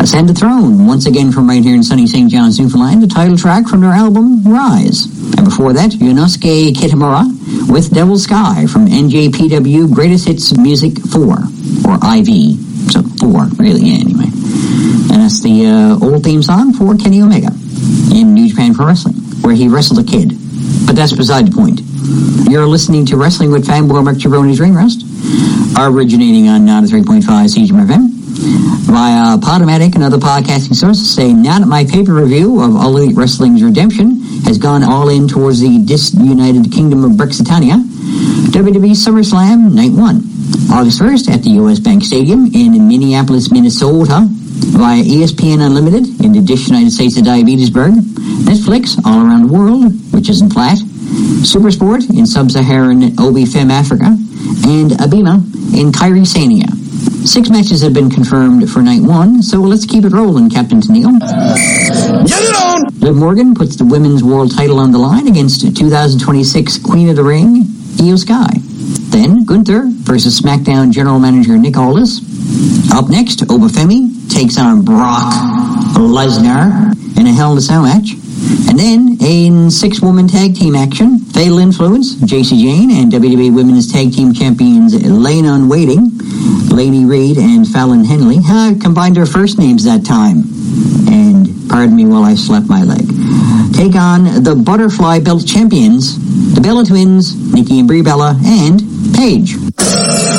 Ascend the Throne, once again from right here in sunny St. John's, Newfoundland, the title track from their album, Rise. And before that, Yonosuke Kitamura with Devil Sky from NJPW Greatest Hits Music 4, or IV. So 4, really, anyway. And that's the old theme song for Kenny Omega in New Japan Pro Wrestling, where he wrestled a kid. But that's beside the point. You're listening to Wrestling with Fanboy Mark Jabroni's Ring Rust, originating on 93.5 CGM-FM, via Podomatic and other podcasting sources. Say now that my paper review of All Elite Wrestling's Redemption has gone all in towards the disunited kingdom of Brexitania, WWE SummerSlam Night 1, August 1st at the US Bank Stadium in Minneapolis, Minnesota, via ESPN Unlimited in the United States of Diabetesburg, Netflix all around the world, which isn't flat, Supersport in Sub-Saharan Obi-Fem Africa, and Abima in Kyrgyzstan. 6 matches have been confirmed for Night 1, so let's keep it rolling, Captain Tennille. Get it on! Liv Morgan puts the women's world title on the line against 2026 Queen of the Ring, Io Sky. Then Gunther versus SmackDown General Manager Nick Aldis. Up next, Obafemi takes on Brock Lesnar in a Hell in a Cell match. And then, in 6-woman tag team action, Fatal Influence, JC Jane, and WWE Women's Tag Team Champions Lana Waiting, Lady Reed, and Fallon Henley combined their first names that time. And pardon me while I slap my leg. Take on the Butterfly Belt Champions, the Bella Twins, Nikki and Brie Bella, and Paige.